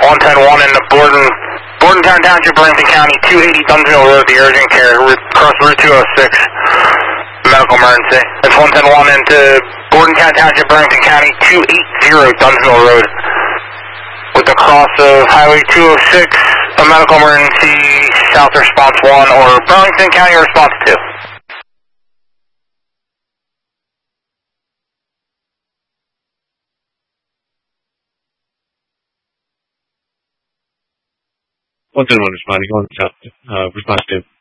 110-1 into Bordentown Township, Burlington County, 280 Dunsmore Road, the urgent care, across Route 206, medical emergency. It's 110-1 into Bordentown Township, Burlington County, 280 Dunsmore Road. With the cross of Highway 206, a medical emergency, South Response 1 or Burlington County Response 2. One responding, going south, response 2.